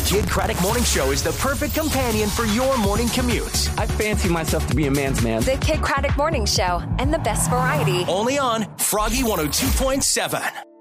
Kidd Kraddick Morning Show is the perfect companion for your morning commute. I fancy myself to be a man's man. The Kidd Kraddick Morning Show and the best variety. Only on Froggy 102.7.